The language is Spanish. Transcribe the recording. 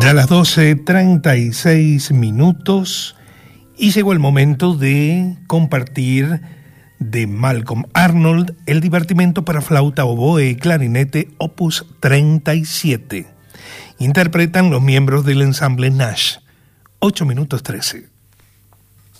Ya a las 12:36 y llegó el momento de compartir de Malcolm Arnold el divertimento para flauta, oboe y clarinete opus 37. Interpretan los miembros del ensamble Nash. 8:13.